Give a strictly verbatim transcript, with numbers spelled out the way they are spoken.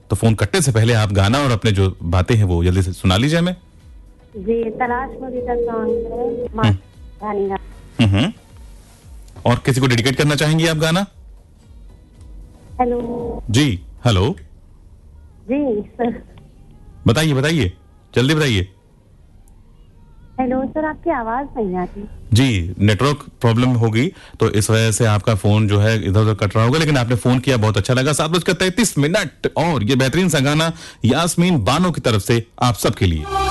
तो फोन कटने से पहले आप गाना और अपने जो बातें हैं वो जल्दी से सुना लीजिए हमें। जी, तलाश मुझे का सॉन्ग है, माँ रानी का। हम्म और किसी को डेडिकेट करना चाहेंगी आप गाना? हेलो जी हेलो, जी सर। बताइए बताइए, जल्दी बताइए। हेलो सर, आपकी आवाज नहीं आती। जी, नेटवर्क प्रॉब्लम होगी तो इस वजह से आपका फोन जो है इधर उधर कट रहा होगा, लेकिन आपने फोन किया, बहुत अच्छा लगा। सात बजकर तैंतीस मिनट और ये बेहतरीन सा गाना यास्मीन बानो की तरफ से आप सबके लिए।